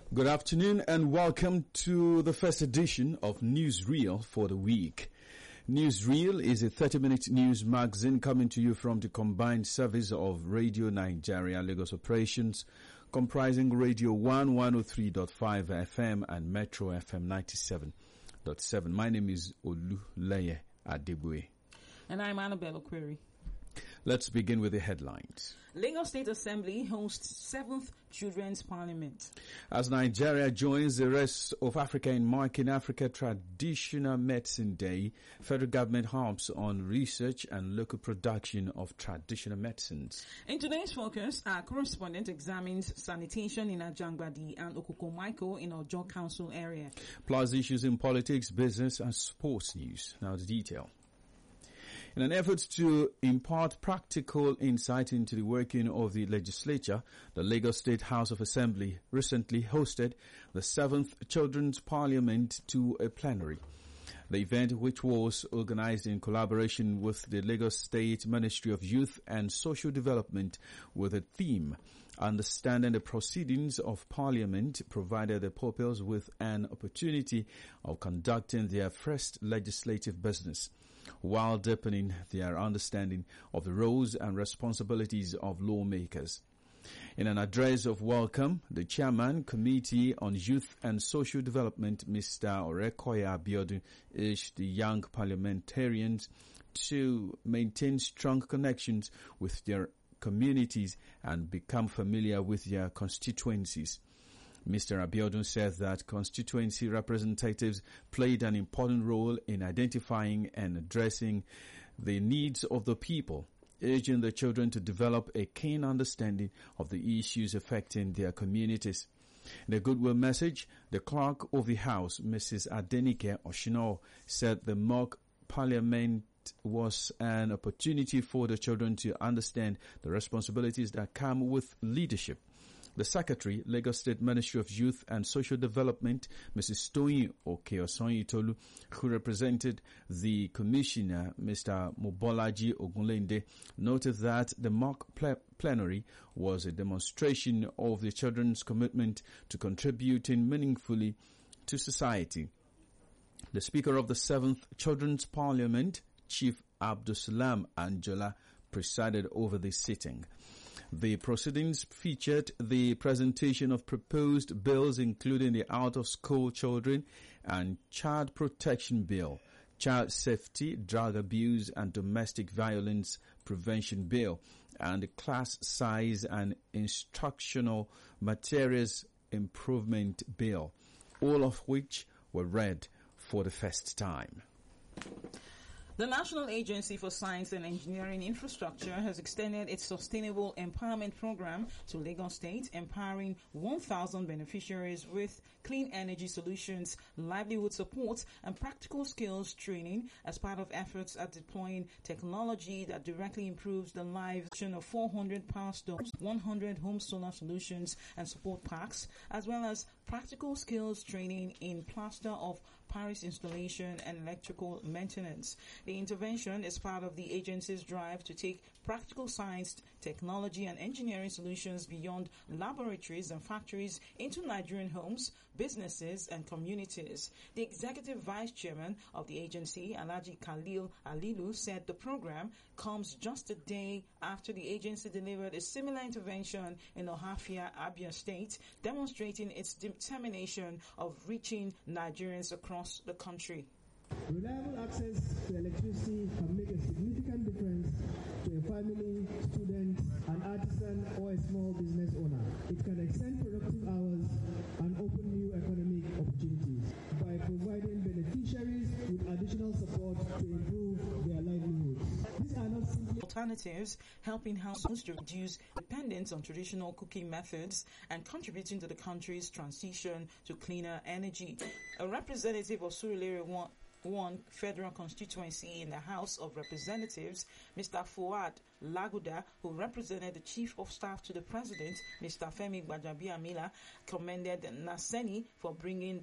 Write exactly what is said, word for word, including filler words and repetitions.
Good afternoon and welcome to the first edition of Newsreel for the week. Newsreel is a thirty-minute news magazine coming to you from the combined service of Radio Nigeria Lagos operations, comprising Radio one one oh three point five F M and Metro F M ninety-seven point seven. My name is Oluleye Adebue. And I'm Annabelle Okwiri. Let's begin with the headlines. Lagos State Assembly hosts seventh Children's Parliament. As Nigeria joins the rest of Africa in marking Africa Traditional Medicine Day, federal government harps on research and local production of traditional medicines. In today's focus, our correspondent examines sanitation in Ajangbadi and Okuko-Maiko in Ojo Council area. Plus issues in politics, business and sports news. Now the detail. In an effort to impart practical insight into the working of the legislature, the Lagos State House of Assembly recently hosted the seventh Children's Parliament to a plenary. The event, which was organized in collaboration with the Lagos State Ministry of Youth and Social Development with a theme, Understanding the Proceedings of Parliament, provided the pupils with an opportunity of conducting their first legislative business, while deepening their understanding of the roles and responsibilities of lawmakers. In an address of welcome, the Chairman, Committee on Youth and Social Development, Mister Orekoya Abiodun, urged the young parliamentarians to maintain strong connections with their communities and become familiar with their constituencies. Mister Abiodun said that constituency representatives played an important role in identifying and addressing the needs of the people, urging the children to develop a keen understanding of the issues affecting their communities. In a goodwill message, the clerk of the House, Missus Adenike Oshino, said the mock parliament was an opportunity for the children to understand the responsibilities that come with leadership. The Secretary, Lagos State Ministry of Youth and Social Development, Missus Toyin Okeosonyitolu, who represented the Commissioner, Mister Mobolaji Ogunlende, noted that the mock ple- plenary was a demonstration of the children's commitment to contributing meaningfully to society. The Speaker of the seventh Children's Parliament, Chief Abdulsalam Anjola, presided over the sitting. The proceedings featured the presentation of proposed bills including the Out-of-School Children and Child Protection Bill, Child Safety, Drug Abuse and Domestic Violence Prevention Bill, and the Class Size and Instructional Materials Improvement Bill, all of which were read for the first time. The National Agency for Science and Engineering Infrastructure has extended its Sustainable Empowerment Program to Lagos State, empowering one thousand beneficiaries with clean energy solutions, livelihood support, and practical skills training as part of efforts at deploying technology that directly improves the lives of four hundred power stoves, one hundred home solar solutions and support packs, as well as practical skills training in plaster of Paris installation and electrical maintenance. The intervention is part of the agency's drive to take practical science, technology and engineering solutions beyond laboratories and factories into Nigerian homes, businesses and communities. The executive vice chairman of the agency, Alhaji Khalil Alilu, said the program comes just a day after the agency delivered a similar intervention in Ohafia, Abia State, demonstrating its determination of reaching Nigerians across the country. Reliable access to electricity can make a significant difference to a family, student, an artisan, or a small business owner. It can extend productive hours and open new economic opportunities by providing beneficiaries with additional support to improve their livelihoods. These are not simply alternatives, helping households to reduce dependence on traditional cooking methods and contributing to the country's transition to cleaner energy. A representative of Surulere One One federal constituency in the House of Representatives, Mister Fuad Laguda, who represented the Chief of Staff to the President, Mister Femi Gbajabiamila, commended Naseni for bringing